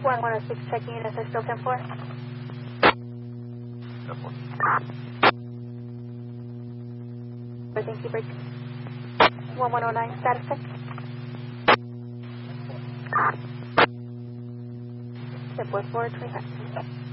1106 checking in. Is there still 10-4? 10-4. Thank you, break. 1109, status check. 10-4, 25.